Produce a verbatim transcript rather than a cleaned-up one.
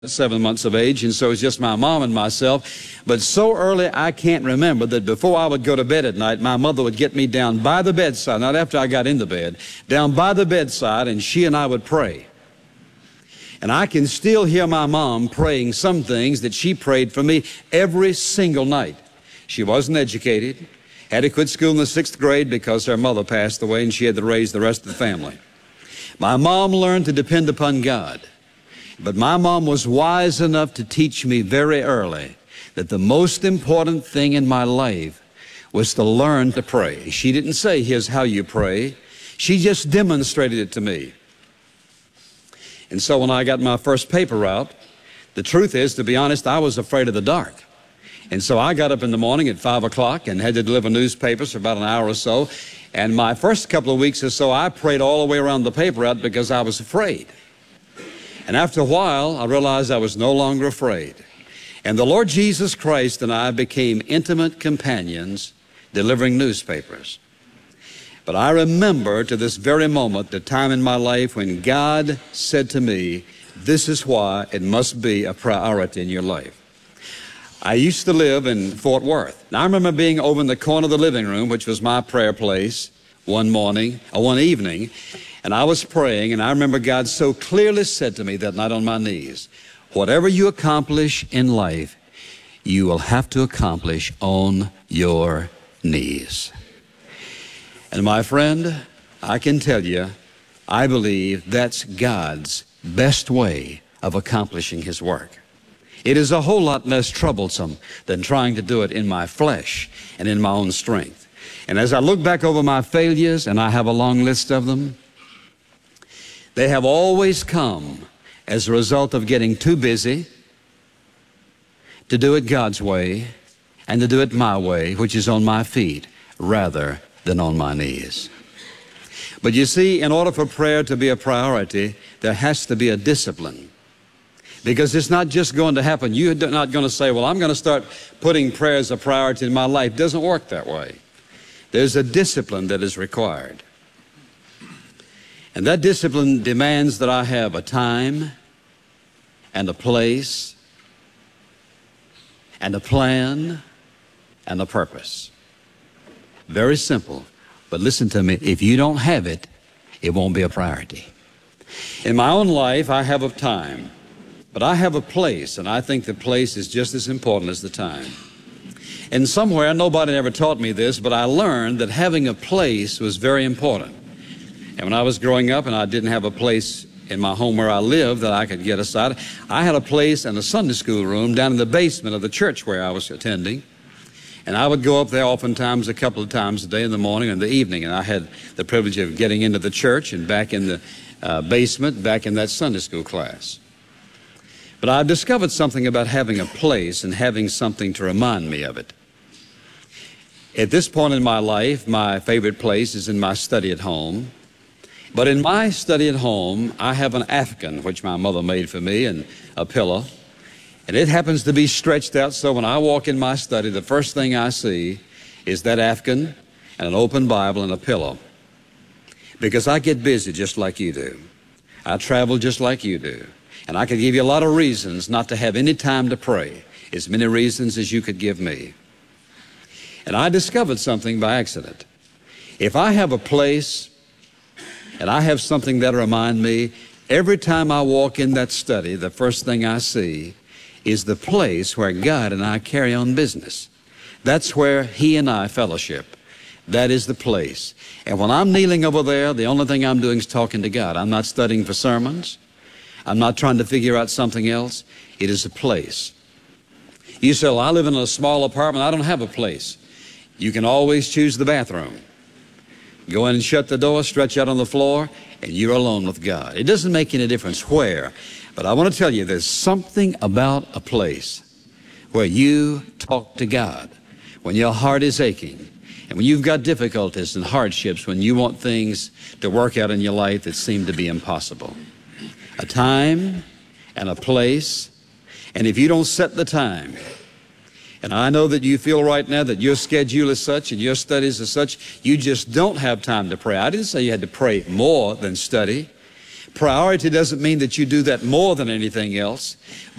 seven months of age, and so it's just my mom and myself. But so early, I can't remember that before I would go to bed at night, my mother would get me down by the bedside, not after I got into bed, down by the bedside, and she and I would pray. And I can still hear my mom praying some things that she prayed for me every single night. She wasn't educated, had to quit school in the sixth grade because her mother passed away and she had to raise the rest of the family. My mom learned to depend upon God. But my mom was wise enough to teach me very early that the most important thing in my life was to learn to pray. She didn't say, here's how you pray. She just demonstrated it to me. And so when I got my first paper route, the truth is, to be honest, I was afraid of the dark. And so I got up in the morning at five o'clock and had to deliver newspapers for about an hour or so. And my first couple of weeks or so, I prayed all the way around the paper route because I was afraid. And after a while, I realized I was no longer afraid. And the Lord Jesus Christ and I became intimate companions delivering newspapers. But I remember to this very moment the time in my life when God said to me, this is why it must be a priority in your life. I used to live in Fort Worth. Now, I remember being over in the corner of the living room, which was my prayer place, one morning, or one evening, and I was praying, and I remember God so clearly said to me that night on my knees, whatever you accomplish in life, you will have to accomplish on your knees. And my friend, I can tell you, I believe that's God's best way of accomplishing His work. It is a whole lot less troublesome than trying to do it in my flesh and in my own strength. And as I look back over my failures, and I have a long list of them, they have always come as a result of getting too busy to do it God's way and to do it my way, which is on my feet, rather than on my knees. But you see, in order for prayer to be a priority, there has to be a discipline. Because it's not just going to happen. You're not going to say, well, I'm going to start putting prayer as a priority in my life. It doesn't work that way. There's a discipline that is required. And that discipline demands that I have a time and a place and a plan and a purpose. Very simple. But listen to me, if you don't have it, it won't be a priority. In my own life, I have a time, but I have a place, and I think the place is just as important as the time. And somewhere, nobody ever taught me this, but I learned that having a place was very important. And when I was growing up and I didn't have a place in my home where I lived that I could get aside, I had a place in a Sunday school room down in the basement of the church where I was attending. And I would go up there oftentimes a couple of times a day, in the morning and the evening. And I had the privilege of getting into the church and back in the uh, basement, back in that Sunday school class. But I've discovered something about having a place and having something to remind me of it. At this point in my life, my favorite place is in my study at home. But in my study at home, I have an Afghan, which my mother made for me, and a pillow. And it happens to be stretched out, so when I walk in my study, the first thing I see is that Afghan and an open Bible and a pillow. Because I get busy just like you do. I travel just like you do. And I could give you a lot of reasons not to have any time to pray, as many reasons as you could give me. And I discovered something by accident. If I have a place and I have something that reminds me, every time I walk in that study, the first thing I see is the place where God and I carry on business. That's where He and I fellowship. That is the place. And when I'm kneeling over there, the only thing I'm doing is talking to God. I'm not studying for sermons. I'm not trying to figure out something else. It is a place. You say, well, I live in a small apartment. I don't have a place. You can always choose the bathroom. Go in and shut the door, stretch out on the floor, and you're alone with God. It doesn't make any difference where, but I want to tell you there's something about a place where you talk to God when your heart is aching and when you've got difficulties and hardships, when you want things to work out in your life that seem to be impossible. A time and a place, and if you don't set the time, and I know that you feel right now that your schedule is such and your studies are such, you just don't have time to pray. I didn't say you had to pray more than study, Priority doesn't mean that you do that more than anything else.